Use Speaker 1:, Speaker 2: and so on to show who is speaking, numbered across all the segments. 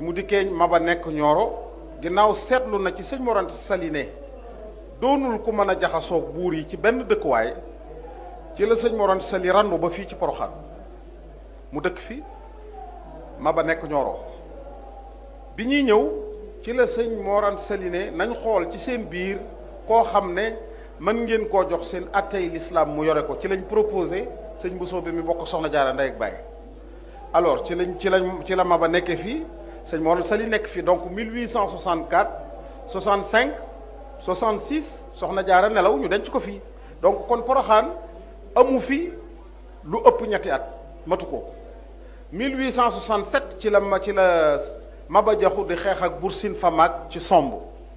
Speaker 1: mu dikkee Maba nekk Nioro ginnaaw seetlu na ci sëñ Mor Anta Sali ne doonul ku mën a jaxasoog buur yi ci benn dëkkuwaay ci la sëñ Mor Anta Sali randu ba fii ci Porokhane mu dëkk fi Maba nekk Nioro bi ñuy ñëw ci la sëñ Mor Anta Sali ne nañ xool ci seen biir koo xam ne mën ngeen koo jox seen attey l'islam mu yore ko ci lañ proposé sëñ Bousso bi mi bokk Soxna Jaara ndey ak baay alors ci la Maba nekkee fii sëñ Mor Anta Sali nekk fii donc 1864 65 66 Soxna Jaara nelaw ñu denc ko fii donc kon Porokhane amu fi lu ëpp ñetti at matu ko 1867 ci la Maba Jaxu di xeex ak Buur Siin Famaak ci Somb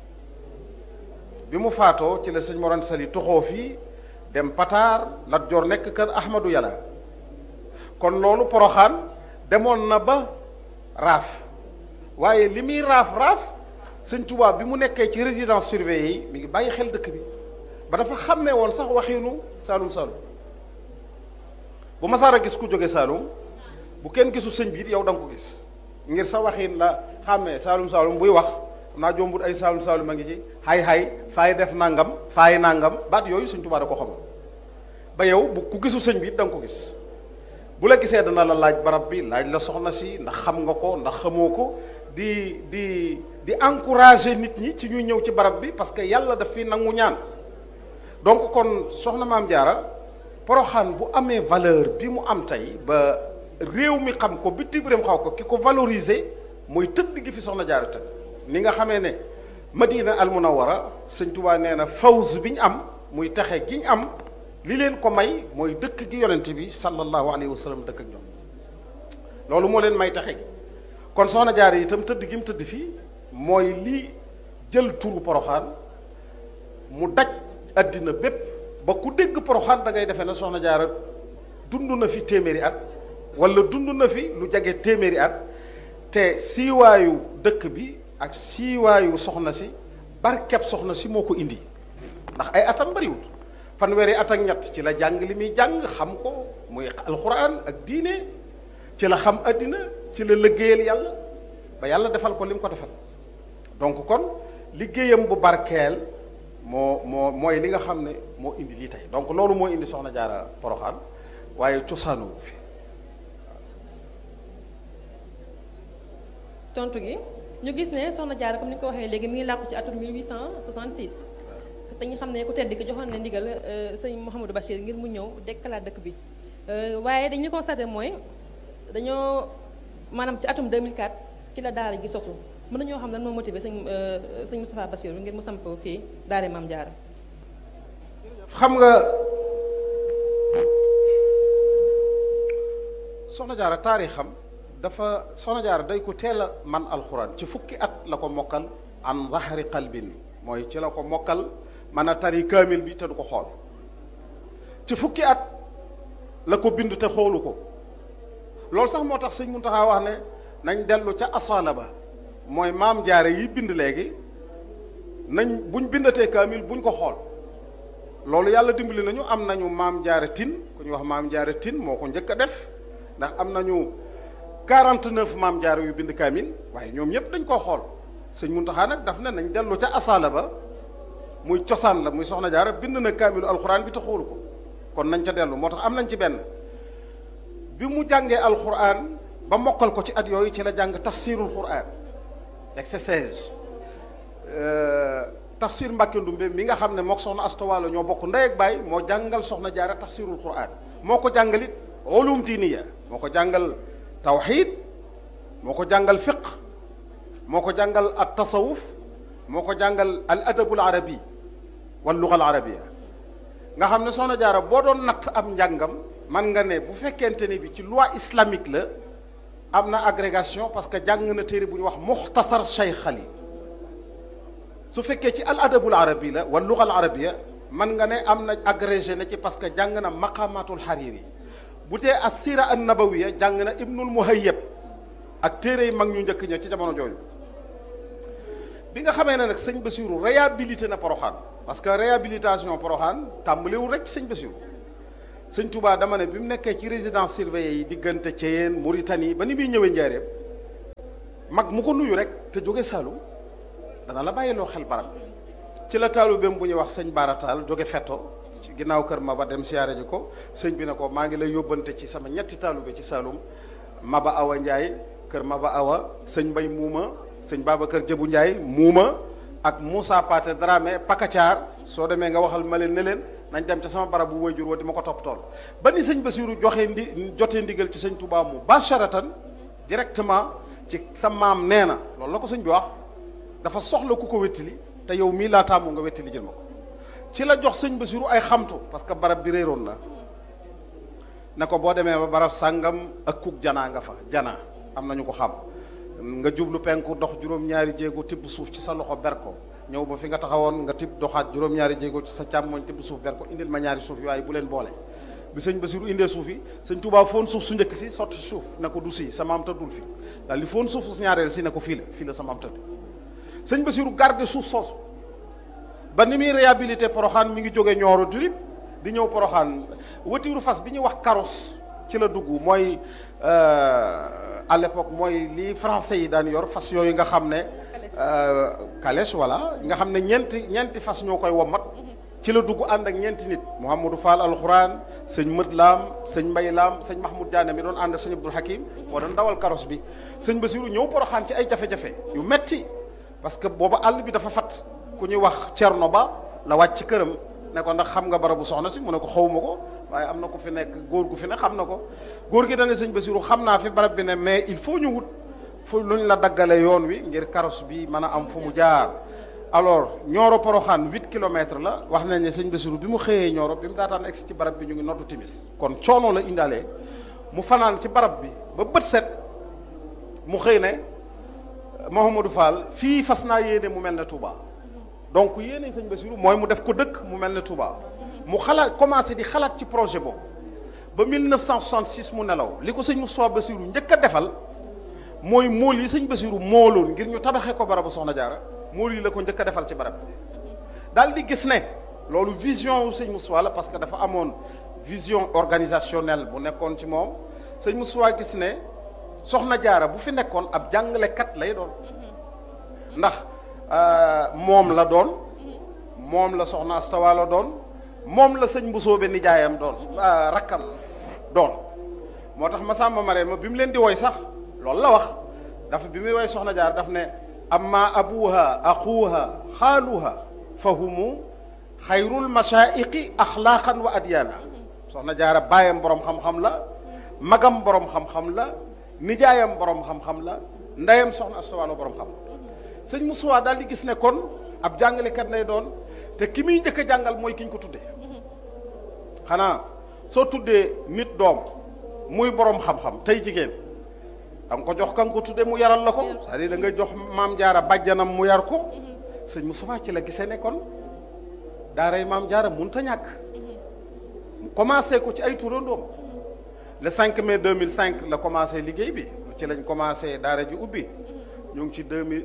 Speaker 1: bi mu faatoo ci la sëñ Mor Anta Sali toxoo fii dem Pataar Lat Joor nekk kër Ahmadou Yàlla kon loolu Porokhane demoon na ba raaf waaye li muy raaf sëñ Tuubaa bi mu nekkee ci résidence surveillée yi mi ngi bàyyi xel dëkk bi ba dafa xàmmee woon sax waxiinu Saalum bu masaara gis ku jóge Saalum bu kenn gisul sëñ bi it yow da nga ko gis ngir sa waxiin la xàmmee Saalum buy wax xam naa jombut ay Saalum a ngi ci hay faay def nangam faay nangam baat yooyu sëñ Tuubaa da ko xamal ba yow bu ku gisul sëñ bi it da nga ko gis bu la gisee dana la laaj barab bi laaj la soxna si ndax xam nga ko ndax xamoo ko di encourager nit ñi ci ñuy ñëw ci barab bi parce que yàlla daf fi nangu ñaan donc kon soxna Maam Jaara Porokhane bu amee valeur bi mu am tey ba réew mi xam ko bitim réew xaw ko ki ko valoriser mooy tëdd gi fi soxna Jaara tëdd ni nga xamee ne Madina al Munawwara sëñ Tuubaa nee na fawz bi ñu am muy texe gi ñu am li leen ko may mooy dëkk gi yonent bi sallallahu alayhi wa sallam dëkk ak ñoom loolu moo leen may texe gi kon soxna Jaara itam tëdd gi mu tëdd fii mooy li jël turu Porokhane mu daj addina bépp ba ku dégg Porokhane da ngay defee ne soxna Jaara dund na fi téeméeri at wala dund na fi lu jege téeméeri at te siiwaayu dëkk bi ak siiwaayu soxna si barkeb soxna si moo ko indi ndax ay atam bariwut fanweeri at ak ñett ci la jàng li muy jàng xam ko muy alxuraan ak diine ci la xam addina ci la liggéeyal yàlla ba yàlla defal ko li mu ko defal donc kon liggéeyam bu barkeel mooy li nga xam ne moo indi lii tey donc loolu moo indi soxna Jaara Porokhane waaye cosaanu fi
Speaker 2: tontu gi ñu gis ne soxna Jaara comme ni ko waxee léegi mi ngi làqu ci atum 1866 te ñu xam ne ku tedd ki joxoon na ndigal sëñ Mouhamadou Bachir ngir mu ñëw dekkalaat dëkk bi waaye dañu constaté mooy dañoo maanaam ci atum 2004 ci la daara gi sosu mën nañoo xam lan moo motivé sëñ Moustapha Bassirou ngir mu samp fii daara Maam Jaara
Speaker 1: xam nga soxna Jaara taarixam dafa soxna Jaara day ko teel a man alxuraan ci fukki at la ko mokkal an zahri qalbin mooy ci la ko mokkal mën a tari kaamil bi te du ko xool ci fukki at la ko bind te xoolu ko loolu sax moo tax sëñ Muntaxa wax ne nañ dellu ca asala ba mooy Maam Jaara yi bind léegi nañ buñ bindatee kaamil buñ ko xool loolu yàlla dimbali nañu am nañu Maam Jaara Tin ku ñu wax Maam Jaara Tin moo ko njëkk a def ndax am nañu 49 Maam Jaara yu bind kaamil waaye ñoom ñëpp dañ koo xool sëñ Muntaxa nag daf ne nañ dellu ca asala ba muy cosaan la muy soxna Jaara bind na kaamilu alxuraan bi te xoolu ko kon nañ ca dellu moo tax am nañ ci benn bi mu jàngee alxuraan ba mokkal ko ci at yooyu ci la jàng tafsirul xuraan exégèse tafsir Mbàkke Ndumbe mi nga xam ne mook soxna Asta Walo ñoo bokk ndey ak baay moo jàngal soxna Jaara tafsirul xuraan moo ko jàngalit ulum diiniya moo ko jàngal tawxiid moo ko jàngal fiq moo ko jàngal at tasawuf moo ko jàngal al adabul arabi wal lugal arabia nga xam ne soxna Jaara boo doon natt am njàngam man nga ne bu fekkente ni bi ci loi islamique la am na agrégation parce que jàng na téere bu ñu wax muxtasar Cheikhali su fekkee ci al adabul arabi la wal lugal arabia man nga ne am na agrégé na ci parce que jàng na maqamatul Hariri bu tee as-sira an nabawiya jàng na ibnul muhayyab ak téere yi mag ñu njëkk ña ci jamono jooju bi nga xamee ne nag sëñ Bassirou réhabilité na Porokhane parce que réhabilitation Porokhane tàmbaliwul rek ci sëñ Bassirou sëñ Touba dama ne bi mu nekkee ci résidence surveillée yi diggante Thiéyène Mauritanie ba ni muy ñëwee Njaaréem mag mu ko nuyu rek te jóge Saalum dana la bàyyiloo xel barab bi ci la taalibeem bu ñuy wax sëñ Baarataal jóge Fetto ci ginnaaw kër Maba dem siyaare ji ko sëñ bi ne ko maa ngi lay yóbbante ci sama ñetti taalibe ci Saalum Maba Awa Ndiaye kër Maba Awa sëñ Mbay Muuma sëñ Babacar Jëbu Ndiaye Muuma ak Moussa Paté Dramé Pakacaar soo demee nga waxal ma leen ne leen nañ dem ca sama barab bu wayjur wa di ma ko topp tool ba ni sëñ Basiru jotee ndigal ci sëñ Touba mu basharatan directement ci sa maam nee na loolu la ko sëñ bi wax dafa soxla ku ko wettili te yow mii laa tàmmu nga wettili jël ma ko ci la jox sëñ Basiru ay xamtu parce que barab bi réeroon na ne ko boo demee ba barab sàngam ak kuk janaa nga fa janaa am nañu ko xam nga jublu penku dox juróom-ñaari jéego tibb suuf ci sa loxo ber ko ñëw ba fi nga taxawoon nga tibb doxaat juróom-ñaari jéego ci sa càmmoñ tibb suuf ber ko indil ma ñaari suuf yi waaye bu leen boole bi sëñ Basiru indee suuf yi sëñ Tuubaa foon suuf su njëkk si sotti suuf ne ko du si sa maam tëddul fi daal li foon suuf su ñaareel si ne ko fii la sa maam tëdd sëñ Basiru garde suuf soosu ba ni muy réhabilité Poroxaan mi ngi jóge Ñooro Durib di ñëw Poroxaan watiiru fas bi ñuy wax carrosse ci la dugg mooy à l'époque mooy lii français yi daan yor fas yooyu nga xam ne calèche voilà nga xam ne ñeenti fas ñoo koy wommat ci la dugg ànd ak ñeenti nit Mouhamadou Fall alxuraan sëñ Mët Laam sëñ Mbay Laam sëñ Mahmoud Diané mi doon ànd ak sëñ Abdul Hakim moo doon dawal carrosse bi sëñ Basiru ñëw Poroxaan ci ay jafe-jafe yu metti parce que booba àll bi dafa fat ku ñuy wax Cerno Ba la wàcc ci këram ne ko ndax xam nga barabu soxna si mu ne ko xawma ko waaye am na ko fi nekk góor gu fi ne xam na ko góor gi dane sëñ Basiru xam naa fi barab bi ne mais il faut ñu wut fu luñ la daggale yoon wi ngir carrosse bi mën a am fu mu jaar alors Nioro Poroxaan 8 kilomètres la wax nañ ne sëñ Basiru bi mu xëyee Nioro bi mu daataan egsi ci barab bi ñu ngi noddu timis kon coono la indaale mu fanaan ci barab bi ba bët set mu xëy ne Mouhamadou Fall fii fas naa yéene mu mel ne Touba donc yéene sëñ Basiru mooy mu def ko dëkk mu mel ne Touba mu xalaat commencé di xalaat ci projet boobu ba 1966 mu nelaw li ko sëñ Moustapha Basiru njëkk a defal mooy mool yi sëñ Basiru mooloon ngir ñu tabaxee ko barabu Soxna Jaara mool yi la ko njëkk a defal ci barab bi daal di gis ne loolu vision wu sëñ Moustapha la parce que dafa amoon vision organisationnelle bu nekkoon ci moom sëñ Moustapha gis ne Soxna Jaara bu fi nekkoon ab jàngalekat lay doon ndax moom la doon moom la Soxna Asta Walo doon moom la sëñ Mbusoobe nijaayam doon rakkam doon moo tax Masamba Marema bi mu leen di woy sax loolu la wax dafa bi muy woy Soxna Jaara daf ne amma abuha axuha xaaluha fahumu xayrul mashaaiqi axlaaqan wa adyaana Soxna Jaara baayam borom xam-xam la magam borom xam-xam la nijaayam borom xam-xam la ndeyam Soxna Asta Walo borom xam sëñ Moussa daal di gis ne kon ab jàngalekat lay doon te ki muy njëkk a jàngal mooy ki ñu ko tuddee xanaa soo tuddee nit doom muy borom xam-xam tey jigéen da nga ko jox ka nga ko tuddee mu yaral la ko c'est-à-dire da ngay jox maam jaara bàjjanam mu yar ko sëñ Moussa ci la gisee ne kon daaray maam jaara mënut a ñàkk mu commencé ko ci ay turandoom le 5 mai 2005 la commencé liggéey bi ci lañ commencé daara ji ubbi ñu ngi ci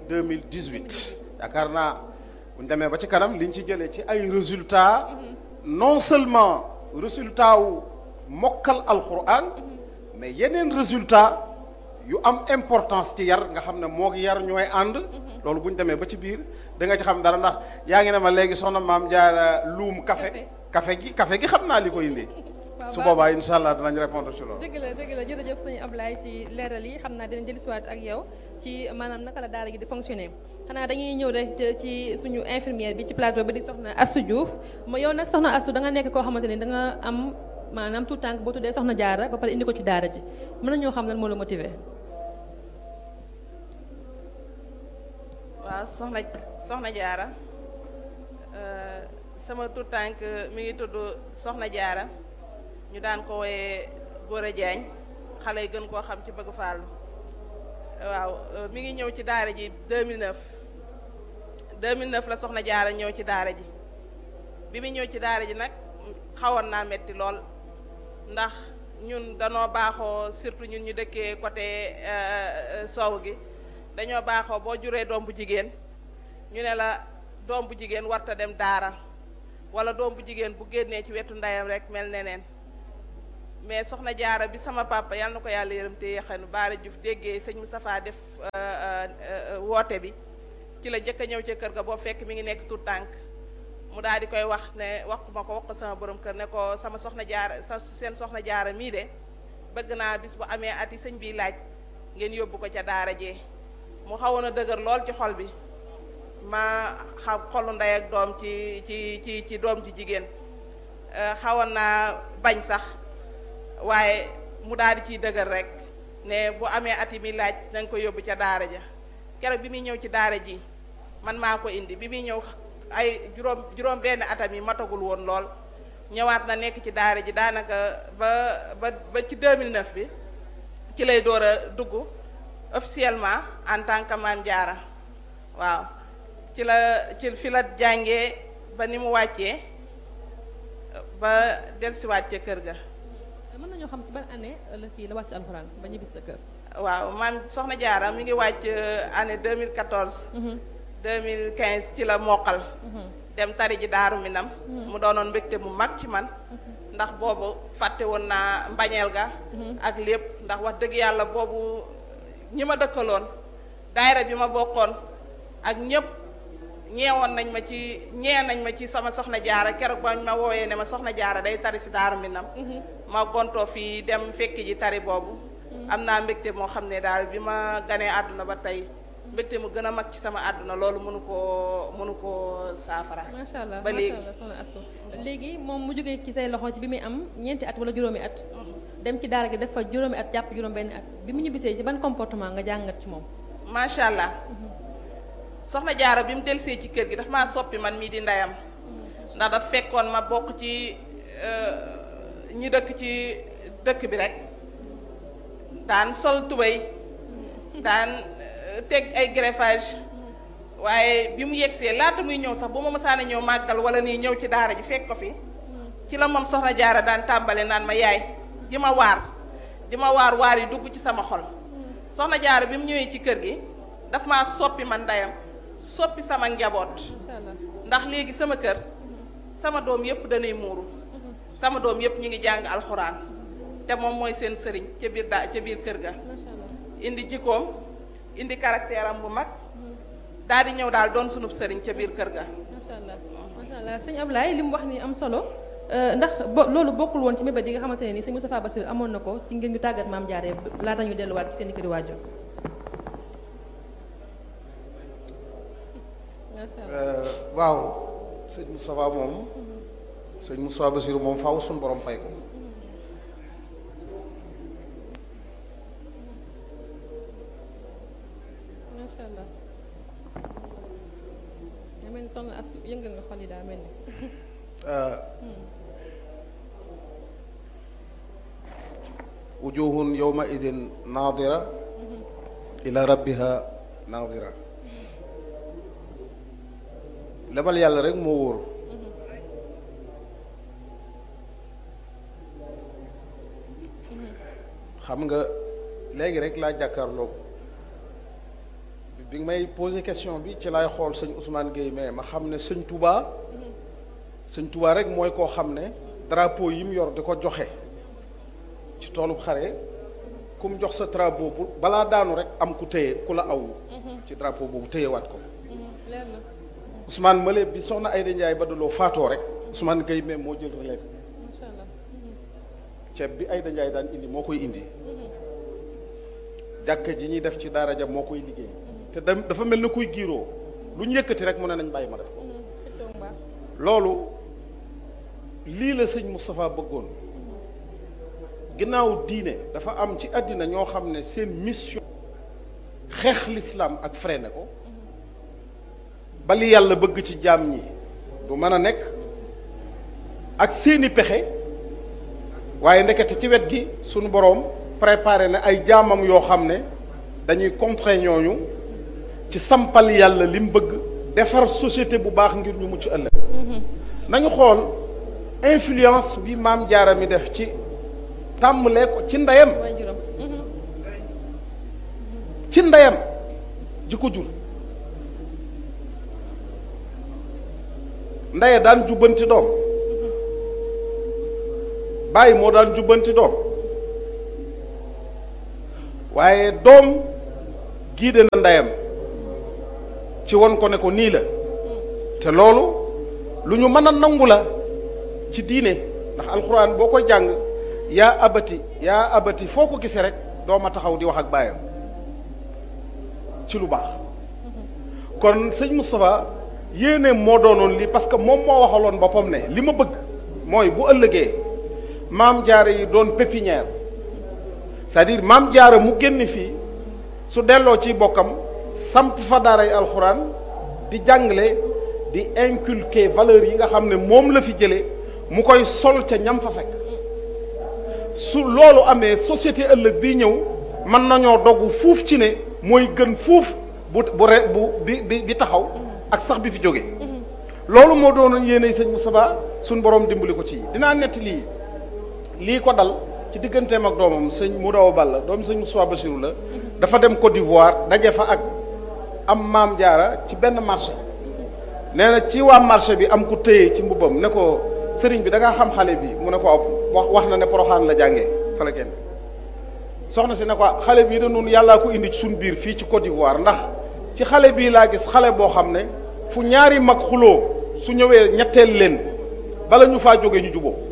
Speaker 1: 2018 yaakaar naa bu ñu demee ba ci kanam liñ ci jëlee ci ay résultats non seulement résultat wu mokkal alquran mais yeneen résultat yu am importance ci yar nga xam ne moo ngi yar ñooy ànd loolu bu ñu demee ba ci biir da nga ci xam dara ndax yaa ngi ne ma léegi soxna maam Jaara luum café gi xam naa li ko indi su boobaa incha allah danañ répondre ci loolu.
Speaker 2: dëgg la jërëjëf sëñ Ablaye ci leeral yi xam naa dinañ dellusiwaat ak yow ci maanaam naka la daara gi di fonctionner xanaa dañuy ñëw rek ci suñu infirmière bi ci plateau bi di soxna Astou Diouf yow nag soxna Astou da nga nekk koo xamante ni da nga am maanaam tout tànk boo tuddee soxna Jaara ba pare indi ko ci daara ji mën nañoo xam lan moo la motiver.
Speaker 3: waaw soxna Jaara sama tout tànk mi ngi tudd soxna Jaara ñu daan ko wooyee Gora Diagne xale yi gën koo xam ci bëgg Fàllu waaw mi ngi ñëw ci daara ji 2009 la soxna Jaara ñëw ci daara ji bi mu ñëw ci daara ji nag xawoon naa metti lool ndax ñun danoo baaxoo surtout ñun ñu dëkkee côté soow gi dañoo baaxoo boo juree doom bu jigéen ñu ne la doom bu jigéen warta dem daara wala doom bu jigéen bu génnee ci wetu ndeyam rek mel neneen mais soxna jaara bi sama papa yal na ko yàlla yërëm te yaxanu Baara Diouf déggee sëñ Moustapha def woote bi ci la jëkk a ñëw ca kër ga boo fekk mi ngi nekk tout tànk mu daal di koy wax ne wax ko sama borom kër ne ko sama soxna jaara seen soxna jaara mii de bëgg naa bis bu amee ati sëñ bi laaj ngeen yóbbu ko ca daara jee mu xawoon a dëgër lool ci xol bi ma xam xolu ndey ak doom ci doom ji jigéen xawoon naa bañ sax waaye mu daal di ciy dëgër rek ne bu amee ati mi laaj nañ ko yóbbu ca daara ja keroog bi muy ñëw ci daara ji man maa ko indi bi muy ñëw ay juróom benn atam yi matagul woon lool ñëwaat na nekk ci daara ji daanaka ba ci 2009 bi ci lay door a dugg officiellement en tant que Maam Jaara waaw ci fi la jàngee ba ni mu wàccee ba dellusiwaat ca kër ga.
Speaker 2: mën nañoo xam ci ban année la wàcc alxuraan ba ñibbi sa kër.
Speaker 3: waaw maam soxna Jaara mi ngi wàcc année 2014. 2015 ci la mokkal. dem tari ji Daaru Minam. mu doonoon mbégte mu mag ci man. ndax boobu fàtte woon naa mbañeel ga. ak lépp ndax wax dëgg yàlla boobu ñi ma dëkkaloon daayira bi ma bokkoon ak ñëpp ñeewoon nañ ma ci sama soxna Jaara keroog ba ma woowee ne ma soxna Jaara day tari si Daaru Minam. ma gontoo fii dem fekki ji tari boobu. am naa mbégte moo xam ne daal bi ma ganee àdduna ba tey mbégte mu gën a mag ci sama àdduna loolu mënu koo saafara.
Speaker 2: macha allah
Speaker 3: ba léegi
Speaker 2: macha allah soxna Astou léegi moom mu jógee ci say loxo ci bi muy am ñeenti at wala juróomi at. dem ci daara gi def fa juróomi at jàpp juróom benn at bi mu ñibbisee ci ban comportement nga jàngat ci moom.
Speaker 3: macha allah soxna Jaara bi mu delsee ci kër gi daf maa soppi man mii di ndeyam ndax daf fekkoon ma bokk ci ñi dëkk ci dëkk bi rek. daan sol tubéy daan teg ay greffage waaye bi mu yegsee laata muy ñëw sax bu ma mësaana ñëw màggal wala nii ñëw ci daara ji fekk ko fi ci la moom soxna Jaara daan tàmbale naan ma yaay di ma waar yi dugg ci sama xol soxna Jaara bi mu ñëwee ci kër gi daf maa soppi man ndeyam soppi sama njaboot ndax léegi sama kër sama doom yépp danay muuru sama doom yépp ñi ngi jàng alxuraan te moom mooy seen sëriñ ca biir kër ga indi jikkoom indi caractère am bu mag daal di ñëw daal doon sunub sëriñ ca biir kër ga.
Speaker 2: macha allah sëñ Ablaye li mu wax ni am solo ndax loolu bokkul woon ci mébét yi nga xamante ne ni sëñ Moustapha Bassirou amoon na ko ci ngir ñu tàggat Maam Jaara laata ñu delluwaat ci seen i këri waajur. macha allah
Speaker 1: waaw sëñ Moustapha moom sëñ Moustapha Bassirou moom faaw suñu borom fay ko.
Speaker 2: macha allah daa mel ni soxna Astou yëngal nga xol yi daa mel ni.
Speaker 1: wujuhun yawma idin naadira ila rabbiha naadira lebal yàlla rek moo wóor xam nga léegi rek laa jàkkaarloog bi nga may posé question bi ci laay xool sëñ Ousmane Gueye mais ma xam ne sëñ Touba rek mooy koo xam ne drapeau yi mu yor di ko joxe ci toolub xare ku mu jox sa drapeau bu balaa daanu rek am ku téye ku la aw ci drapeau boobu téyewaat ko
Speaker 2: leer na
Speaker 1: Ousmane Male bi soxna Ayda Ndiaye ba daloo faatoo rek Ousmane Gueye mais moo jël relève
Speaker 2: macha allah
Speaker 1: ceeb bi Ayda Ndiaye daan indi moo koy indi jàkka ji ñuy def ci daara ja moo koy liggéey te dafa mel na kuy giiroo lu ñu yëkkati rek mu ne nañ bàyyi ma def ko loolu lii la sëñ Moustapha bëggoon ginnaaw diine dafa am ci àddina ñoo xam ne seen mission xeex l'islam ak freiné ko bali yàlla bëgg ci jaam ñi du mën a nekk ak seeni pexe waaye ndekete ci wet gi sunu boroom préparé na ay jaamam yoo xam ne dañuy contrer ñooñu ci sampal yàlla li mu bëgg defar société bu baax ngir ñu mucc ëllëg nañu xool influence bi Maam Jaara mi def ci tàmbalee ko ci ndeyam ji ko jur ndeye daan jubbanti doom bàyyi moo daan jubbanti doom waaye doom giide na ndeyam ci won ko ne ko nii la te loolu lu ñu mën a nangu la ci diine ndax alxuraan boo koy jàng yaa abati foo ko gisee rek dooma taxaw di wax ak baayam ci lu baax kon sëñ Moustapha yéene moo doonoon lii parce que moom moo waxaloon boppam ne li ma bëgg mooy bu ëllëgee maam jaara yi doon pépinière c'est-à-dire maam jaara mu génn fii su delloo ci bokkam samp fa daaray alxuraan di jàngale di inculquer valeurs yi nga xam ne moom la fi jëlee mu koy sol ca ñam fa fekk su loolu amee société ëllëg bi ñëw mën nañoo dogg fuuf ci ne mooy gën fuuf bi taxaw ak sax bi fi jógee loolu moo doonoon yéene sëñ Moustapha suñ borom dimbali ko ci dinaa netti lii ko dal ci digganteem ak doomam sëñ Moudou Balla doom sëñ Moustapha Bassirou la dafa dem Côte d'Ivoire daje fa ak am maam jaara ci benn marché nee na ci waa marché bi am ku téye ci mbubbam ne ko sëriñ bi da ngaa xam xale bi mu ne ko wax na ne Poroxaan la jàngee fa la génne soxna si ne ko xale bii da noonu yàllaa ko indi ci suñ biir fii ci Côte d'Ivoire ndax ci xale bii laa gis xale boo xam ne fu ñaari mag xuloo su ñëwee ñetteel leen bala ñu faa jógee ñu juboo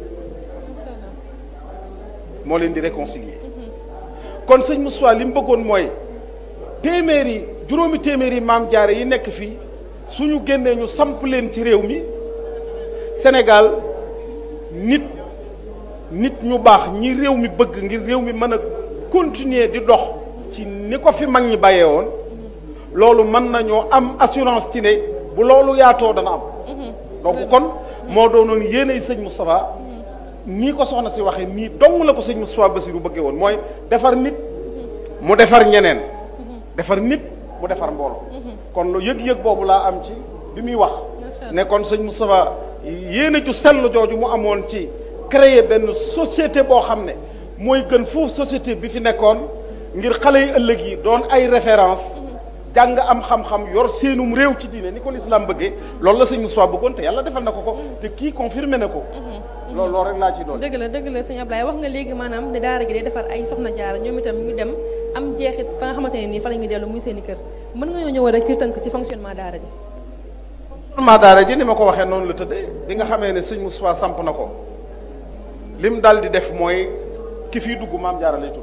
Speaker 1: moo leen di réconcilier kon sëñ Moustapha li mu bëggoon mooy juróomi téeméeri maam jaare yi nekk fii suñu génnee ñu samp leen ci réew mi Sénégal nit ñu baax ñi réew mi bëgg ngir réew mi mën a continuer di dox ci ni ko fi mag ñi bàyyee woon loolu mën nañoo am assurance ci ne bu loolu yaatoo dana am donc kon moo doonoon yéenay sëñ Moustapha nii ko soxna si waxee nii dong la ko sëñ Moustapha Bassirou bëggee woon mooy defar nit mu defar ñeneen defar nit mu defar mbooloo kon lu yëg-yëg boobu laa am ci bi muy wax ne kon sëñ Moustapha yéene ju sell jooju mu amoon ci créer benn société boo xam ne mooy gën foofu société bi fi nekkoon ngir xale yi ëllëg yi doon ay référence jàng am xam-xam yor seenum réew ci diine ni ko l'islam bëggee loolu la sëñ Moustapha bëggoon te yàlla defal na ko te kii confirmé na ko loolu rek laa ci doon
Speaker 2: dëgg la sëñ Ablaye wax nga léegi maanaam ne daara gi day defar ay soxna jaara ñoom itam ñu dem am jeexit fa nga xamante ne nii fa la ñuy dellu muy seen i kër mën nga ñoo ñëw rek ci tënk ci fonctionnement daara ji
Speaker 1: ni ma ko waxee noonu la tëddee bi nga xamee ne sëñ Moustapha samp na ko lim dal di def mooy ki fii dugg maam jaara lay tudd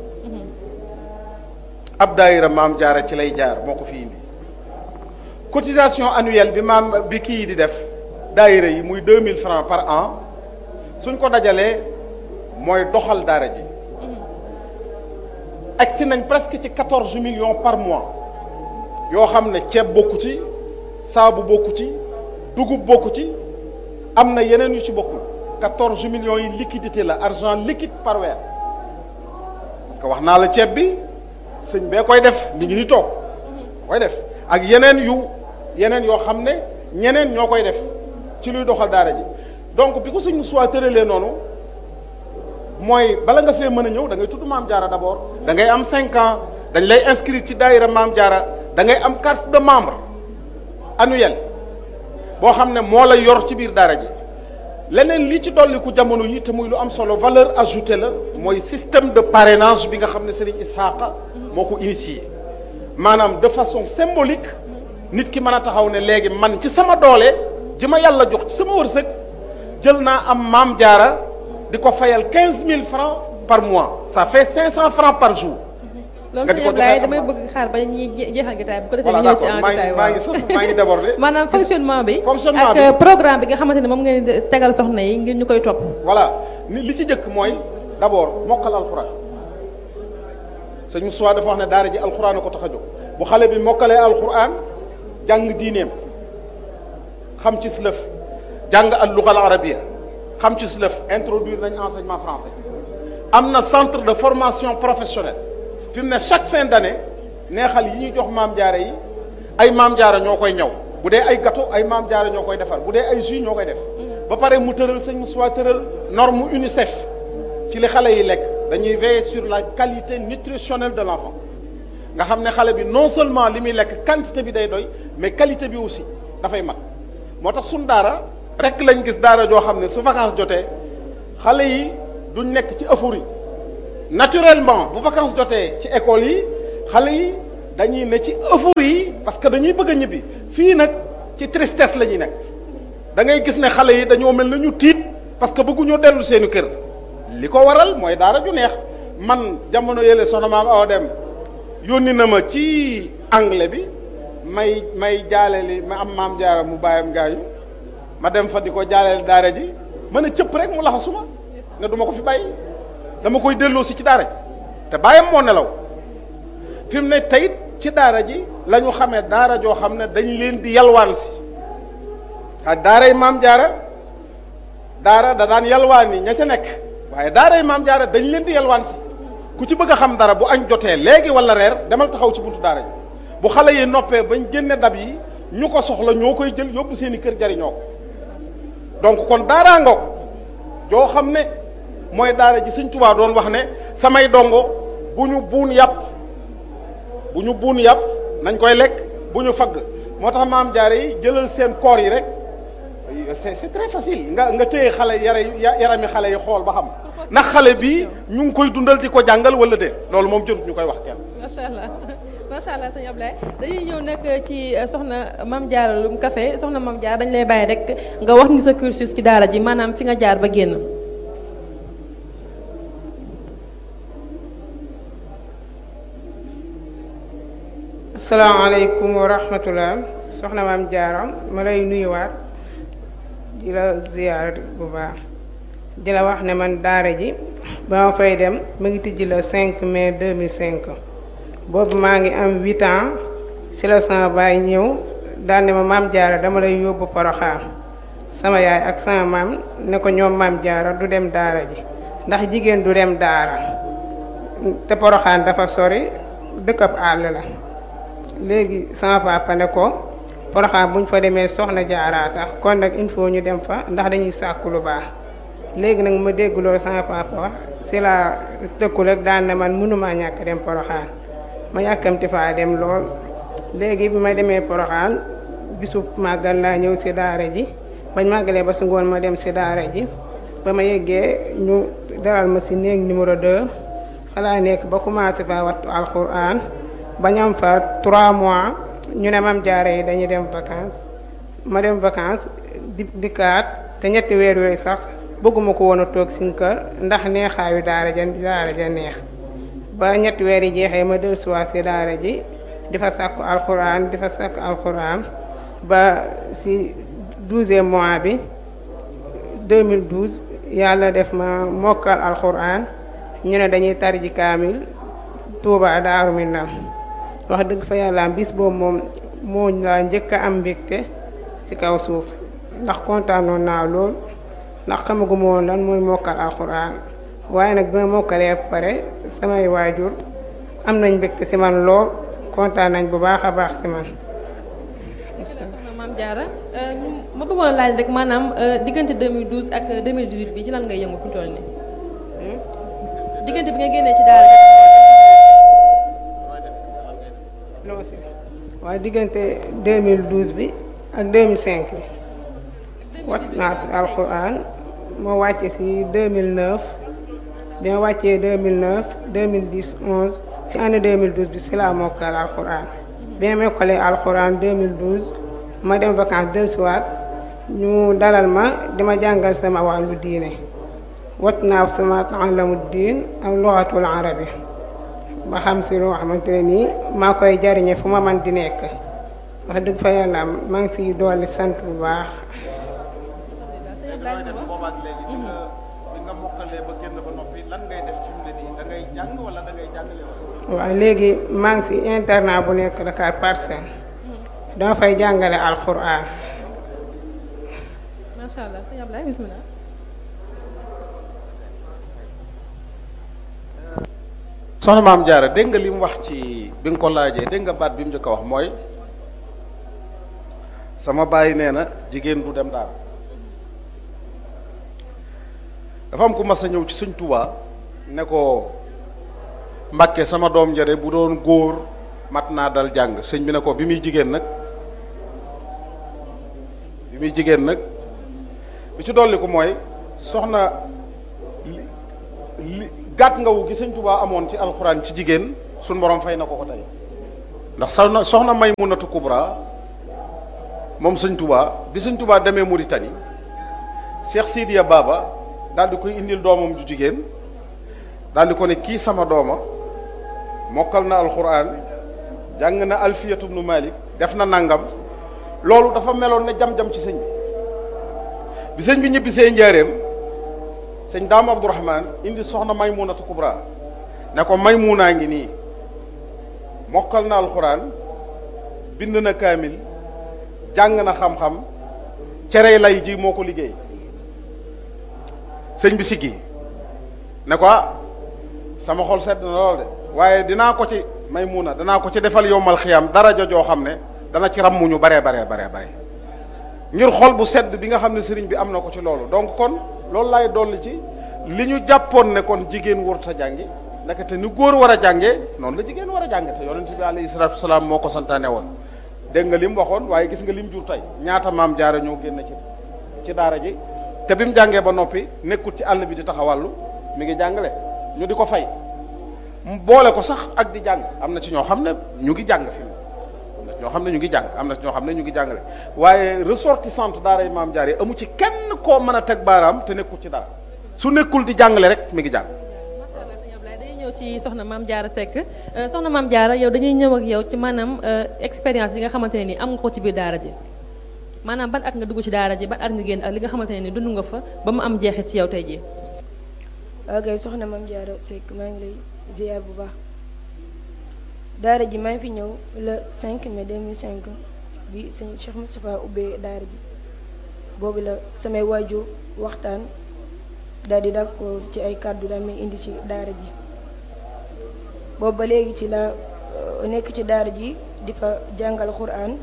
Speaker 1: ab daayira maam jaara ci lay jaar moo ko fi indi cotisation annuelle bi kii di def daayira yi muy 2000 francs par an suñ ko dajalee mooy doxal daara ji agsi nañ presque ci 14 millions par mois yoo xam ne ceeb bokku ci saabu bokku ci dugub bokku ci am na yeneen yu ci bokkul 14 millions yi liquidité la argent liquide par weer parce que wax naa la ceeb bi sëñ bee koy def mi ngi ni toog koy def ak yeneen yoo xam ne ñeneen ñoo koy def ci luy doxal daara ji donc bi ko sëñ Moustapha tëralee noonu mooy bala nga fee mën a ñëw da ngay tudd maam jaara d'abord da ngay am 5 ans dañ lay inscrire ci daayira maam jaara da ngay am carte de membre annuelle boo xam ne moo la yor ci biir daara ji leneen li ci dolliku jamono yi te muy lu am solo valeur ajoutée la mooy système de parrainage bi nga xam ne Serigne Ishaqa moo ko initié maanaam de façon symbolique nit ki mën a taxaw ne léegi man ci sama doole ji ma yàlla jox ci sama wërsëg jël naa am maam jaara di ko fayal 15000 francs par mois ça fait 500 francs par jour.
Speaker 2: loolu sëñ Ablaye damay bëgg xaar ba ñuy jeexal jotaay bu ko defee ñu ñëw ci en détail
Speaker 1: maa ngi débordé
Speaker 2: maanaam fonctionnement bi ak programme bi nga xamante ne moom ngeen di tegal soxna yi ngir ñu koy topp.
Speaker 1: voilà li ci jëkk mooy d'abord mokkal alxuraan sëñ Moustapha dafa wax ne daara ji alxuraan a ko tax a jóg bu xale bi mokkalee alxuraan jàng diineem xam ci lëf jàng al luga al arabia xam ci lëf introduire nañ enseignement français am na centre de formation professionnelle fi mu ne chaque fin d'année neexal yi ñuy jox maam jaara yi ay maam jaara ñoo koy ñaw bu dee ay gâteau ay maam jaara ñoo koy defar bu dee ay jus ñoo koy def ba pare mu tëral sëñ Moustapha tëral norme UNICEF ci li xale yi lekk dañuy veiller sur la qualité nutritionnelle de l'enfant nga xam ne xale bi non seulement li muy lekk quantité bi day doy mais qualité bi aussi dafay mat moo tax suñ daara rek lañ gis daara joo xam ne su vacances jotee xale yi duñ nekk ci euphorie naturellement bu vacances jotee ci école yi xale yi dañuy ne ci euphorie yi parce que dañuy bëgg a ñibbi fii nag ci tristesse la ñuy nekk da ngay gis ne xale yi dañoo mel na ñu tiit parce que bëgguñoo dellu seeni kër li ko waral mooy daara ju neex man jamono yële soxna maam awa dem yónni na ma ci anglais bi may jaaleli ma am maam jaara mu bàyyam gaañu ma dem fa di ko jaaleel daara ji mën a cëpp rek mu laxa suma ne du ma ko fi bàyyi dama koy delloo si ci daara ji te bàyyam moo nelaw fi mu ne tayit ci daara ji la ñu xamee daara joo xam ne dañ leen di yalwaan si ah daaray maam jaara daara da daan yalwaan yi ña ca nekk waaye daaray maam jaara dañ leen di yalwaan si ku ci bëgg a xam dara bu añ jotee léegi wala reer demal taxaw ci buntu daara ji bu xale yi noppee bañ génne dab yi ñu ko soxla ñoo koy jël yóbbu seeni kër jariñoo ko donc kon daaraa ngoog joo xam ne mooy daara ji Sëñ Tuubaa doon wax ne samay dongo bu ñu buun yàpp nañ koy lekk bu ñu fagg moo tax maam jaare yi jëlal seen koor yi rek c'est très facile nga téye xale yarami xale yi xool ba xam ndax xale bi ñu ngi koy dundal di ko jàngal wala de loolu moom jërut ñu koy wax kenn.
Speaker 2: macha allah sëñ Ablaye dañuy ñëw nag ci soxna Mame Diarra Loum Café soxna Mame Diarra dañ lay bàyyi rek nga wax ñu sa cursus ci daara ji maanaam fi nga jaar ba génn.
Speaker 4: asalaamaaleykum wa rahmatullah soxna Mame Diarra ma lay nuyuwaat di la ziyaar bu baax di la wax ne man daara ji ba ma fay dem mu ngi tijji le 5 mai 2005 boobu maa ngi am 8 ans si la sama baay ñëw daan ne ma Mame Diarra dama lay yóbbu Poroxaan sama yaay ak sama maam ne ko ñoom Mame Diarra du dem daara ji ndax jigéen du dem daara te Poroxaan dafa sori dëkkab àll la léegi sama papa ne ko Poroxaan bu ñu fa demee soxna Diarra tax kon nag il faut ñu dem fa ndax dañuy sàkku lu baax léegi nag ma dégg loolu sama papa wax si la tëkku rek daan na man mënumaa ñàkk dem Poroxaan ma yàkkamti faa dem lool léegi bi ma demee Poroxaan bisu màggal laa ñëw si daara ji bañ màggalee ba su ngoon ma dem si daara ji ba ma yeggee ñu dalal ma si néeg numéro 2 fa laa nekk ba commencé fa wattu alxuraan ba ñam fa 3 mois ñu ne Mame Diarra yi dañuy dem vacances ma dem vacances dikkaat te ñetti weer yooyu sax bëgguma ko woon a toog suñ kër ndax neexaayu daara ja neex ba ñetti weer yi jeexee ma dellusiwaat si daara ji di fa sàkku alxuraan ba si 12e mois bi 2012 yàlla def ma mokkal alxuraan ñu ne dañuy tari ji kaamil Tuuba Daaru Minam wax dëgg fa yàlla bis boobu moom moo laa njëkk a am mbégte ci kaw suuf ndax kontaanoon naa lool ndax xamaguma woon lan mooy mokkal alxuraan waaye nag bi ma mokkalee pare samay waajur am nañ mbégte ci man lool kontaan nañ bu baax a baax ci man.
Speaker 2: soxna Mame Diarra ma bëggoon a laaj rek maanaam diggante 2012 ak 2018 bi ci lan ngay yëngu fi mu toll nii diggante bi nga génnee ci daara
Speaker 4: waaye diggante 2012 bi ak 2005 bi wat naa si alxuraan moo wàcce si 2009 bi ma wàccee 2009 2010 11 si année 2012 bi si laa mokkal alxuraan bi ma mokkalee alxuraan 2012 ma dem vacances dellusiwaat ñu dalal ma dima jàngal sama wàllu diine wat naa sama ta'allamu diin ak luxatul arabi ba xam si loo xamante ne nii maa koy jariñe fu ma man di nekk wax dëgg fa yàlla maa ngi siy dolli sant bu baax.
Speaker 1: boobaak léegi bi nga mokkalee ba génn ba noppi lan ngay def fi mu ne nii da ngay jàng wala da ngay jàngale wala.
Speaker 4: waaw léegi maa ngi si internat bu nekk Dakar Parcelles dama fay jàngale alxuraan.
Speaker 2: macha allah sëñ Ablaye bismillah.
Speaker 1: soxna Mame Diarra dégg nga li mu wax ci bi nga ko laajee dégg nga baat bi mu njëkk a wax mooy sama baay nee na jigéen du dem daal dafa am ku mas a ñëw ci Sëñ Tuubaa ne ko Mbàkke sama doom njare bu doon góor mat naa dal jàng sëñ bi ne ko bi muy jigéen nag bi ci dolli ko mooy soxna gàtt ngawu gi sëñ Tuubaa amoon ci alxuraan ci jigéen suñ borom fay na ko ko tey ndax soxna Maymunatu Kubra moom sëñ Tuubaa bi sëñ Tuubaa demee Mauritanie Cheikh Sidiya Baba daal di koy indil doomam ju jigéen daal di ko ne kii sama dooma mokkal na alxuraan jàng na Alfiyatu ibnu Malik def na nangam loolu dafa meloon ne jam-jam ci sëñ bi sëñ bi ñibbisee njaareem sëñ Daam Abdourahman indi soxna Maymunatu Kubra ne ko Maymunaa ngi nii mokkal na alxuraan bind na kaamil jàng na xam-xam cere lay ji moo ko liggéey sëñ bi siggi ne ko sama xol sedd na lool de waaye dinaa ko ci Maymuna danaa ko ci defal yowmal xiyam daraja joo xam ne dana ci ràmmu ñu bare ngir xol bu sedd bi nga xam ne sëriñ bi am na ko ci loolu donc kon loolu laay dolli ci li ñu jàppoon ne kon jigéen warut a jàngi ndekete ni góor war a jàngee noonu la jigéen war a jànge te yonent bi alayhi salaatu wasalaam moo ko santaane woon dégg nga lim waxoon waaye gis nga lim jur tey ñaata maam jaara ñoo génn ci daara ji te bi mu jàngee ba noppi nekkul ci àll bi di taxawàllu mi ngi jàngale ñu di ko fay mu boole ko sax ak di jàng am na ci ñoo xam ne ñu ngi jàng fi am na ci ñoo xam ne ñu ngi jàng am na ci ñoo xam ne ñu ngi jàngale waaye ressortissante daara yi maam jaara yi amu ci kenn koo mën a teg baaraam te nekkul ci dara su nekkul di jàngale rek mi ngi jàng.
Speaker 2: macha allah sëñ Ablaye dañuy ñëw ci soxna maam Diarra Seck soxna maam Diarra yow dañuy ñëw ak yow ci maanaam expérience yi nga xamante ne nii am nga ko ci biir daara ji maanaam ban at nga dugg ci daara ji ban at nga génn ak li nga xamante ne nii dund nga fa ba mu am jeexit ci yow tey jii.
Speaker 5: ok soxna maam Diarra Seck maa ngi lay ziar bu baax daara ji maa ngi fi ñëw le 5 mai 2005 bi sëñ Cheikh Moustapha ubbee daara ji boobu la samay waajur waxtaan daal di d'accord ci ay kàddu daal may indi ci daara ji boobu ba léegi ci la nekk ci daara ji di fa jàngal Qur'an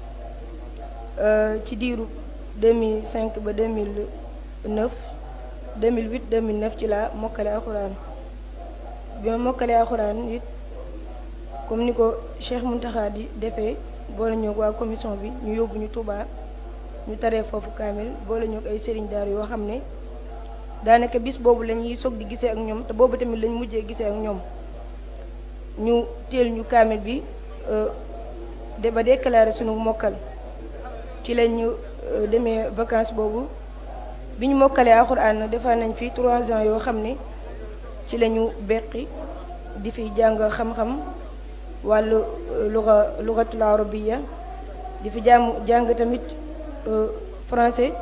Speaker 5: ci diiru 2005 ba 2009 2008 ci la mokkale alxuraan bi ma mokkale alxuraan it comme ni ko Cheikh Mountakha di defee boole ñoo waa commission bi ñu yóbbu ñu Touba ñu taree foofu kaamil boole ñoo ay sëriñ daara yoo xam ne daanaka bis boobu la ñuy soog di gisee ak ñoom te boobu tamit lañ mujjee gisee ak ñoom ñu teel ñu kaamil bi de ba déclaré sunu mokkal ci lañ ñu demee vacances boobu bi ñu mokkalee alxuraan defar nañ fi 3 ans yoo xam ne ci la ñu beqi di fi jàng xam-xam wàllu lugatul arabiyya di fi jàng tamit français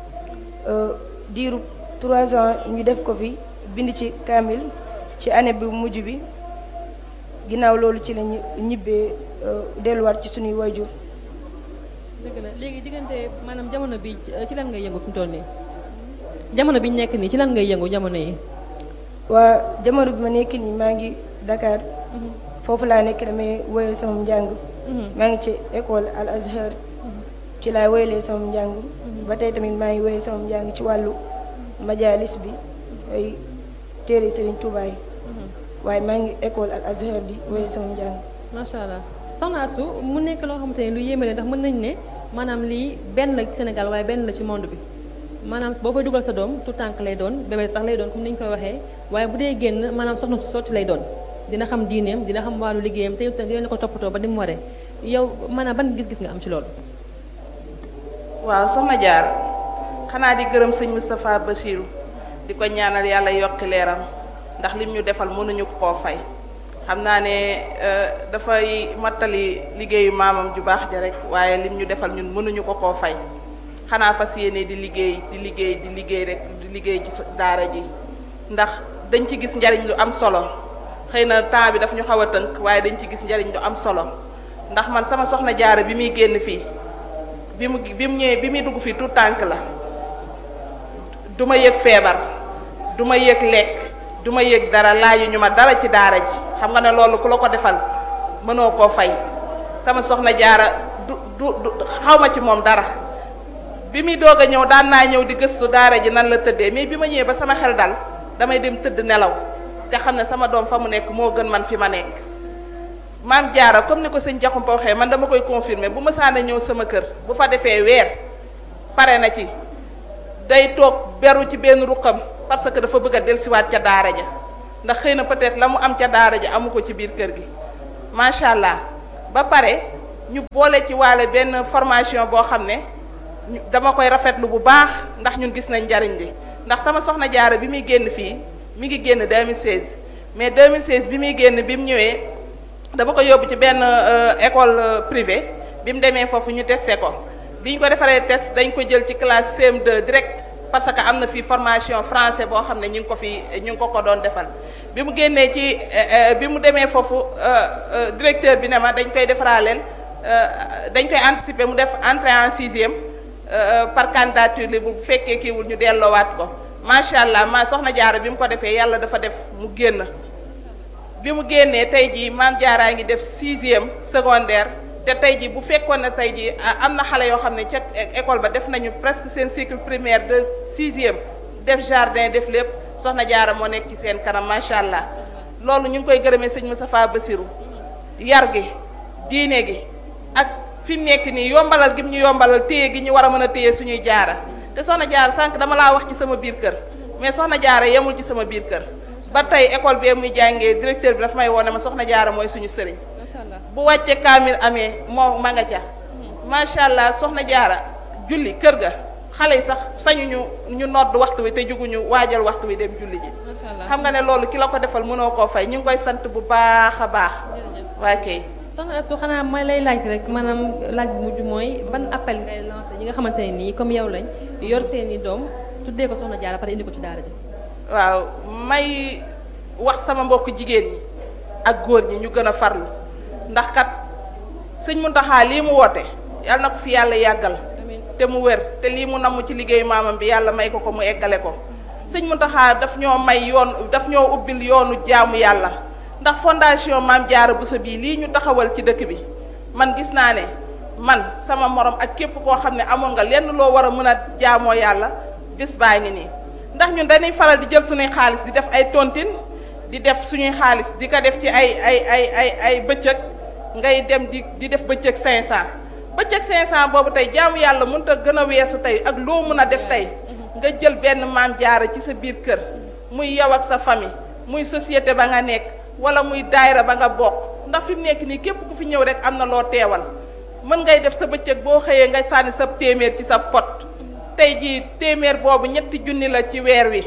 Speaker 5: diiru 3 ans ñu def ko fi bind ci kaamil ci année bi mujj bi ginnaaw loolu ci lañu ñibbee delluwaat ci suñuy waajur.
Speaker 2: dëgg la léegi diggante maanaam jamono bi ci lan ngay yëngu fi mu toll nii jamono bi ñu nekk nii ci lan ngay yëngu jamono yi.
Speaker 5: waa jamono bi ma nekk nii maa ngi Dakar. foofu laa nekk damay woyal sama njàng. maa ngi ci école Al Azhar. ci laay woyalee sama njàng. ba tey tamit maa ngi woyal sama njàng ci wàllu majalis bi ay téere Serigne Touba yi. waaye maa ngi école Al Azhar di woyal sama njàng.
Speaker 2: macha allah soxna Astou mu nekk loo xamante ne lu yéeme la ndax mën nañ ne maanaam lii benn la ci Sénégal waaye benn la ci monde bi maanaam boo fay dugal sa doom tout tànk lay doon bébé sax lay doon comme ni ñu koy waxee waaye bu dee génn maanaam soxna su sotti lay doon dina xam diineem dina xam wàllu liggéeyam te itam dina ko toppatoo ba ni mu waree yow maanaam ban gis-gis nga am ci loolu.
Speaker 3: waaw soxna Jaar xanaa di gërëm sëñ Moustapha Bassirou di ko ñaanal yàlla yokki leeram ndax lim ñu defal mënuñu koo fay. xam naa ne dafay mattali liggéeyu maamam ju baax ja rek waaye lim ñu defal ñun mënuñu ko koo fay xanaa fas yéene di liggéey rek di liggéey ci daara ji ndax dañ ci gis njariñ lu am solo xëy na temps bi daf ñu xaw a tënk waaye dañ ci gis njariñ lu am solo ndax man sama soxna Jaara bi muy génn fii bi mu ñëwee bi muy dugg fii tout tànk la du ma yëg feebar du ma yëg lekk du ma yëg dara laaju ñu ma dara ci daara ji xam nga ne loolu ku la ko defal mënoo koo fay sama soxna Jaara du xaw ma ci moom dara bi muy doog a ñëw daan naa ñëw di gëstu daara ji nan la tëddee mais bi ma ñëwee ba sama xel dal damay dem tëdd nelaw te xam ne sama doom fa mu nekk moo gën man fi ma nekk maam Jaara comme ni ko sëñ Jaxumpa waxee man dama koy confirmer bu ma saana ñëw sama kër bu fa defee weer pare na ci day toog beru ci benn ruqam parce que dafa bëgg a dellusiwaat ca daara ja ndax xëy na peut-être la mu am ca daara ji amu ko ci biir kër gi macha allah. ba pare ñu boole ci waale benn formation boo xam ne dama koy rafetlu bu baax ndax ñun gis nañ njariñ li ndax sama soxna jaara bi muy génn fii mi ngi génn 2016 mais 2016 bi muy génn bi mu ñëwee dama ko yóbbu ci benn école privée bi mu demee foofu ñu testé ko bi ñu ko defaree test dañ ko jël ci classe CM2 direct parce que am na fii formation français boo xam ne ñu ngi ko doon defal bi mu génnee ci bi mu demee foofu directeur bi ne ma dañ koy defaraaleel dañ koy anticiper mu def entrée en sixième par candidature li bu fekkee kiiwul ñu delloowaat ko macha allah ma soxna jaara bi mu ko defee yàlla dafa def mu génn bi mu génnee tey jii maam jaaraa ngi def sixième secondaire te tey jii bu fekkoon ne tey jii am na xale yoo xam ne ca école ba def nañu presque seen cycle primaire de sixième def jardin def lépp soxna jaara moo nekk ci seen kanam macha allah loolu ñu ngi koy gërëmee sëñ Moustapha Bassirou yar gi diine gi ak fi mu nekk nii yombalal gi mu ñu yombalal téye gi ñu war a mën a téye suñuy jaara te soxna jaara sànq dama laa wax ci sama biir kër mais soxna jaara yemul ci sama biir kër ba tey école bee muy jàngee directeur bi dafa may woone ma soxna jaara mooy suñu sëriñ bu wàcce kaamil amee moo ma nga ca macha allah soxna jaara julli kër ga xale yi sax sañu ñu nodd waxtu wi te juguñu waajal waxtu wi dem julli ji xam nga ne loolu ki la ko defal mënoo koo fay ñu ngi koy sant bu baax a baax waa kay
Speaker 2: soxna Astou xanaa may lay laaj rek maanaam laaj bu mujj mooy ban appel ngay lancé ñi nga xamante ne nii comme yow lañ yor seeni doom tuddee ko soxna jaara pare indi ko ci daara ji
Speaker 3: waaw may wax sama mbokk jigéen ñi ak góor ñi ñu gën a farlu ndax kat sëñ Muntaxa lii mu woote yàlla na ko fi yàlla yàggal te mu wér te lii mu namm ci liggéeyu maamam bi yàlla may ko mu eggale ko sëñ Muntaxa daf ñoo may yoon daf ñoo ubbil yoonu jaamu yàlla ndax fondation Maam Jaara Bousso bii lii ñu taxawal ci dëkk bi man gis naa ne man sama morom ak képp koo xam ne amoon nga lenn loo war a mën a jaamoo yàlla bis baa ngi nii ndax ñun dañuy faral di jël suñuy xaalis di def ay tontine di def suñuy xaalis di ko def ci ay bëccëg ngay dem di def bëccëg 500 bëccëg 500 boobu tey jaamu yàlla mënut a gën a weesu tey ak loo mën a def tey nga jël benn maam jaara ci sa biir kër muy yow ak sa famille muy société ba nga nekk wala muy daayira ba nga bokk ndax fi mu nekk nii képp ku fi ñëw rek am na loo teewal mën ngay def sa bëccëg boo xëyee nga sànni sa téeméer ci sa pot tey jii téeméer boobu ñetti junni la ci weer wi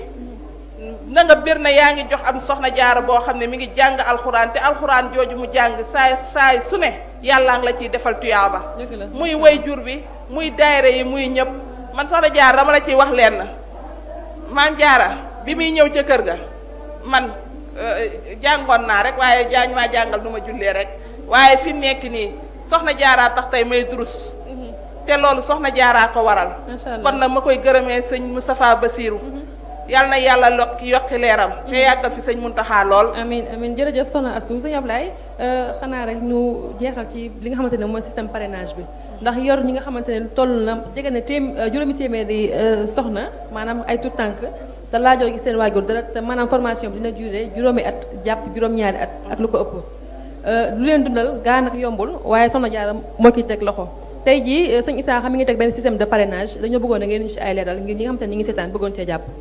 Speaker 3: na nga bir na yaa ngi jox am soxna jaara boo xam ne mi ngi jàng alxuraan te alxuraan jooju mu jàng saay su ne yàllaa ngi la ciy defal tuyaaba muy way jur bi muy daayira yi muy ñëpp man soxna jaara dama la ciy wax leen na maam jaara bi muy ñëw ca kër ga man jàngoon naa rek waaye maa jàngal nu ma jullee rek waaye fi mu nekk nii soxna jaaraa tax tey may durus te loolu soxna jaaraa ko waral kon nag ma koy gërëmee sëñ Moustapha Bassirou yàlla na yàlla yokki leeram te yàggal fi sëñ Muntaxa lool
Speaker 2: amiin amiin jërëjëf soxna Astou sëñ Ablaye xanaa rek ñu jeexal ci li nga xamante ne mooy système parrainage bi ndax yor ñi nga xamante ne toll na jege na juróomi téeméeri soxna maanaam ay tout tànk te laajoo gi seen waajur dara te maanaam formation bi dina duré juróomi at jàpp juróom-ñaari at ak lu ko ëpp lu leen dundal gaa nag yombul waaye soxna Jaara moo kiy teg loxo tey jii sëñ Issa mi ngi teg benn système de parrainage dañoo bëggoon a ngeen ñu ci ay leeral ngir ñi nga xamante ne ñi ngi seetaan bëggoon cee jàpp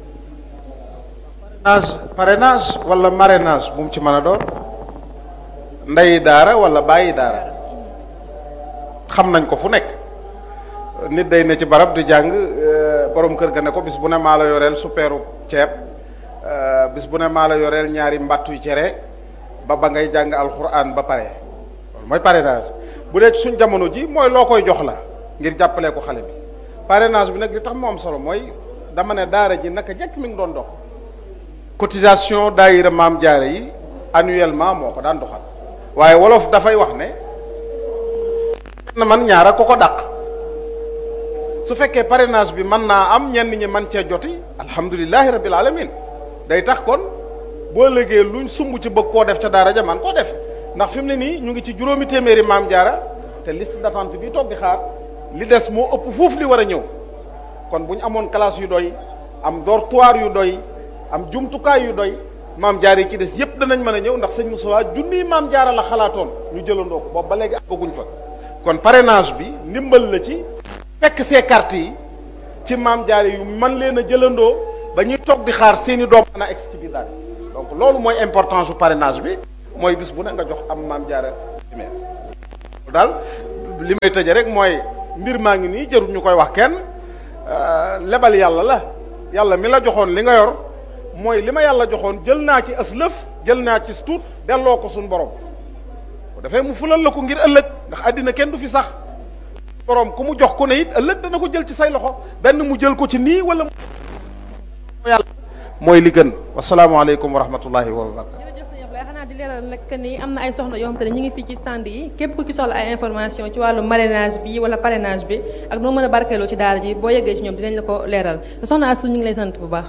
Speaker 1: parrainage wala marrainage bu mu ci mën a doon ndey daara wala bàyyi daara xam nañ ko fu nekk nit day ne ci barab di jàng borom kër ga ne ko bis bu ne maa la yoreel suppeeru ceeb bis bu ne maa la yoreel ñaari mbattu cere ba ngay jàng alxuraan ba pare loolu mooy parrainage bu dee ci suñ jamono ji mooy loo koy jox la ngir jàppalee ko xale bi parrainage bi nag li tax mu am solo mooy dama ne daara ji naka jekk mi ngi doon dox cotisation daayira maam jaare yi annuellement moo ko daan doxal waaye wolof dafay wax ne na man ñaara ko dàq su fekkee parrainage bi mën naa am ñenn ñi man cee joti alhamdulilahi rabbil alamin day tax kon boo légee luñ sumb ci bëgg koo def ca daara ja man koo def ndax fi mu ne nii ñu ngi ci juróomi téeméeri maam jaara te liste d'attente bi toog di xaar li des moo ëpp foofu li war a ñëw kon bu ñu amoon classe yu doy am dortoir yu doy am jumtukaay yu doy maam jaar yi ci des yépp danañ mën a ñëw ndax sëñ Moussa junniy maam jaara la xalaatoon ñu jëlandoo ko boobu ba léegi àggaguñ fa kon parrainage bi ndimbal la ci fekk see carte yi ci maam jaare yu man leen a jëlandoo ba ñuy toog di xaar seeni doom mën a egg ci biir daal donc loolu mooy importance su parrainage bi mooy bis bu ne nga jox am Maam Jaara téeméer daal li may tëje rek mooy mbir maa ngi nii jarul ñu koy wax kenn lebal yàlla la yàlla mi la joxoon li nga yor mooy li ma yàlla joxoon jël naa ci aslëf jël naa ci tuut delloo ko suñu borom bu defee mu fulal la ko ngir ëllëg ndax àddina kenn du fi sax borom ku mu jox ko ne it ëllëg dana ko jël ci say loxo benn mu jël ko ci nii wala yàlla mooy li gën wasalaamaaleykum wa rahmatullahi wa barakatu.
Speaker 2: jërëjëf sëñ Ablaye xanaa di leeral nag ni am na ay soxna yoo xam te ne ñu ngi fii ci stand yi képp ku ci soxla ay information ci wàllu marrainage bi wala parrainage bi ak noo mën a barkeeloo ci daara ji boo yeggee ci ñoom dinañ la ko leeral soxna Astou ñu ngi lay sant bu baax.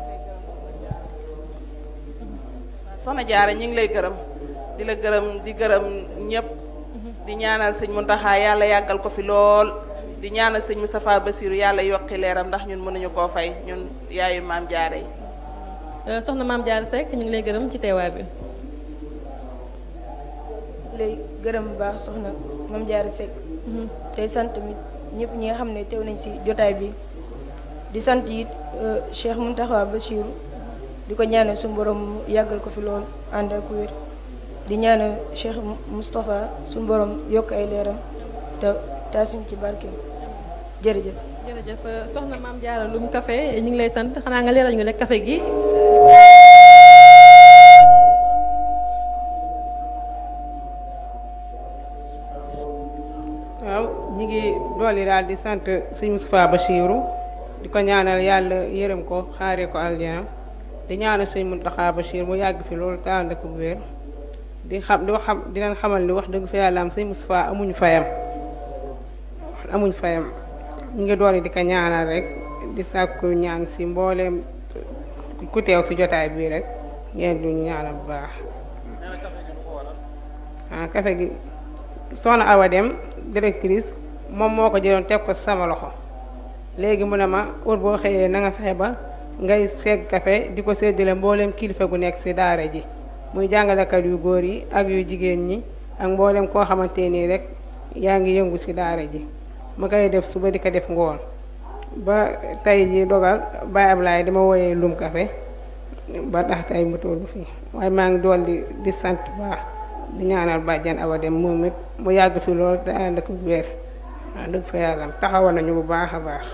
Speaker 3: soxna Jaara ñu ngi lay gërëm di la gërëm di gërëm ñëpp di ñaanal sëñ Muntaxa yàlla yàggal ko fi lool di ñaanal sëñ Moustapha Bassirou yàlla yokki leeram ndax ñun mënuñu koo fay ñun yaayu Maam Jaara yi.
Speaker 2: soxna Maam Jaara Seck ñu ngi lay gërëm ci teewaay bi.
Speaker 5: lay gërëm bu baax soxna Maam Jaara Seck. tey sant mi ñëpp ñi nga xam ne teew nañ ci jotaay bi di sant it Cheikh Mountakha Bassirou di ko ñaanal suñu borom yàggal ko fi lool ànd ak wér di ñaanal Cheikh Moustapha suñu borom yokk ay leeram te taasuñ ci barkeem jërëjëf.
Speaker 2: jërëjëf soxna Maam Jaara Loum Café ñu ngi lay sant xanaa nga leeral ñu rek café gi.
Speaker 4: waaw ñi ngi dolli daal di sant sëñ Moustapha Bassirou di ko ñaanal yàlla yërëm ko xaaree ko aljana di ñaanal sëñ Mountakha Bachir mu yàgg fi loolu te ànd ak bu wér di leen xamal ni wax dëgg fa yàlla am sëñ Moustapha amuñ fayam ñu ngi dolli di ko ñaanal rek di sàkku ñaan si mbooleem ku teew si jotaay bii rek ngeen du ñaanal bu baax. café gi soxna Awa Dem directrice moom moo ko jëloon teg ko sama loxo léegi mu ne ma heure boo xëyee na nga fexe ba ngay segg café di ko séddale mbooleem kilifa gu nekk ci daara ji muy jàngalekat yu góor yi ak yu jigéen ñi ak mbooleem koo xamante nii rek yaa ngi yëngu ci daara ji ma koy def suba di ko def ngoon ba tey ji dogal Baye Ablaye dama wooyee Loum Café ba tax tey mu tollu fii waaye maa ngi dool di sant baax di ñaanal bàjjan Awa Dem moom it mu yàgg fi lool te ànd ak wér waaw dëgg fa yàlla taxawoon nañu bu baax a baax.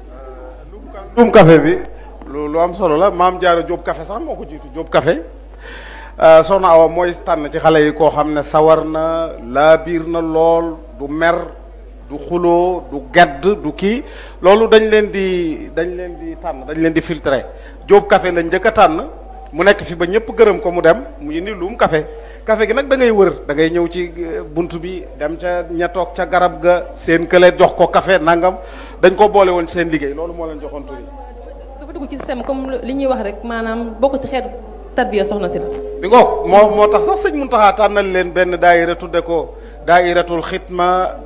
Speaker 1: Loum Café bi lu am solo la Maam Jaara Jóob Café sax moo ko jiitu Jóob Café soxna Awa mooy tànn ci xale yi koo xam ne sawar na laabiir na lool du mer du xuloo du gedd du kii loolu dañ leen di tànn dañ leen di filtrer Jóob Café lañ njëkk a tànn mu nekk fi ba ñëpp gërëm ko mu dem mu indi Loum Café café gi nag da ngay wër da ngay ñëw ci bunt bi dem ca ña toog ca garab ga seen kële jox ko café nangam dañ ko boole woon seen liggéey loolu moo leen joxoon tur yi.
Speaker 2: dafa dugg ci système comme li ñuy wax rek maanaam bokk ci xeetu tarbiya soxna si la.
Speaker 1: bi ngoog moo tax sax sëñ Muntaxa tànnal leen benn daayira tudde ko daayiratul xitma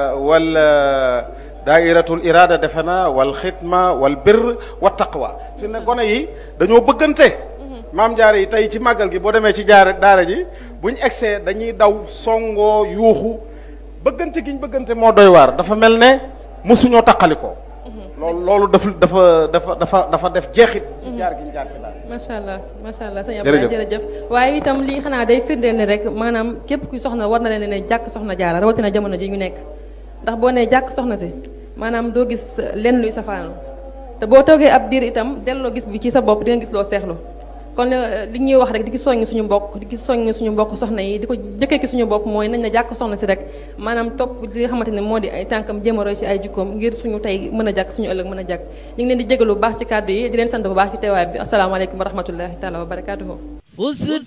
Speaker 1: wala daayiratul irada defe na wal xitma wal birr wa taqwa fi ne gone yi dañoo bëggante. Maam Jaara yi tey ci màggal gi boo demee ci daara ji buñ egsee dañuy daw songoo yuuxu bëggante giñ bëggante moo doy waar dafa mel ne mosuñoo taqalikoo loolu dafa def jeexit ci jaar giñ jaar ci daal.
Speaker 2: macha allah sëñ Abdoulaye jërëjëf waaye itam lii xanaa day firndeel ne rek maanaam képp kuy soxna war na leen ne jàkk soxna Jaara rawatina jamono ji ñu nekk ndax boo nee jàkk soxna si maanaam doo gis lenn luy safaanu te boo toogee ab diir itam delloo gis bi ci sa bopp di nga gis loo seexlu kon li ñuy wax rek di ki soññ suñu mbokk soxna yi di ko jëkkee ki suñu bopp mooy nañ na jàkk soxna si rek maanaam topp li nga xamante ne moo di ay tànkam jéem a roy ci ay jikkoom ngir suñu tey mën a jàkk suñu ëllëg mën a jàkk ñu ngi leen di jégalu bu baax ci kàddu yi di leen sant bu baax ci teewaay bi asalaamaaleykum wa rahmatullahi taala wa barakaatuhu